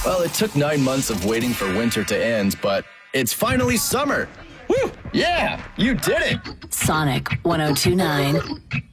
Well, it took 9 months of waiting for winter to end, but it's finally summer. Woo! Yeah, you did it! Sonic 102.9.